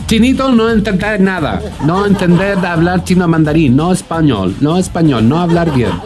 Chinito, no entender nada. No entender de hablar chino mandarín. No español, no hablar bien.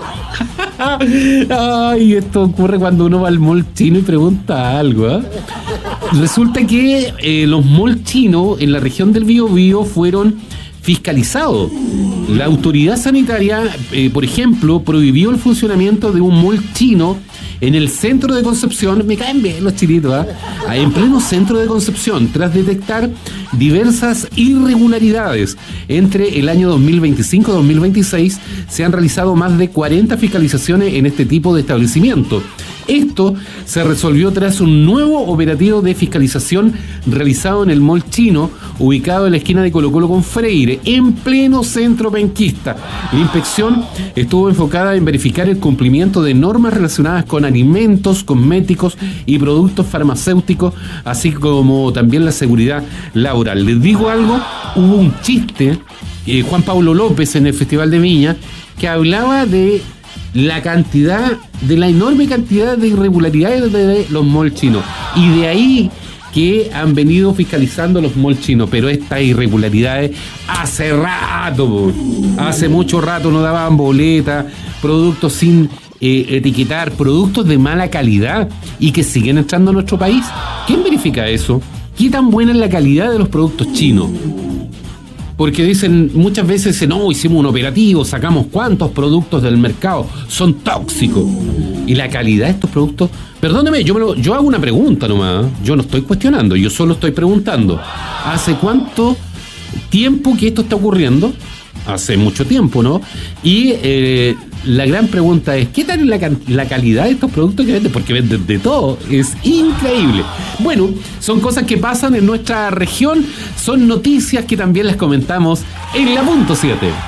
Ay, esto ocurre cuando uno va al mall chino y pregunta algo, ¿eh? Resulta que los malls chinos en la región del Biobío fueron fiscalizados. La autoridad sanitaria, por ejemplo, prohibió el funcionamiento de un mall chino en el centro de Concepción. Me caen bien los chinitos, ¿eh? En pleno centro de Concepción, tras detectar diversas irregularidades. Entre el año 2025 y 2026 se han realizado más de 40 fiscalizaciones en este tipo de establecimientos. Esto se resolvió tras un nuevo operativo de fiscalización realizado en el mall chino, ubicado en la esquina de Colo Colo con Freire, en pleno centro penquista. La inspección estuvo enfocada en verificar el cumplimiento de normas relacionadas con alimentos, cosméticos y productos farmacéuticos, así como también la seguridad laboral. Les digo algo, hubo un chiste, Juan Pablo López en el Festival de Viña, que hablaba de la enorme cantidad de irregularidades de los malls chinos. Y de ahí que han venido fiscalizando los malls chinos. Pero estas irregularidades hace mucho rato no daban boletas, productos sin etiquetar, productos de mala calidad y que siguen entrando a nuestro país. ¿Quién verifica eso? ¿Qué tan buena es la calidad de los productos chinos? Porque dicen, muchas veces no, hicimos un operativo, sacamos cuántos productos del mercado, son tóxicos. Y la calidad de estos productos, perdóneme, yo hago una pregunta nomás, yo no estoy cuestionando, yo solo estoy preguntando. ¿Hace cuánto tiempo que esto está ocurriendo? Hace mucho tiempo, ¿no? Y la gran pregunta es, ¿qué tal la calidad de estos productos que venden? Porque venden de todo, es increíble. Bueno, son cosas que pasan en nuestra región, son noticias que también las comentamos en la punto 7.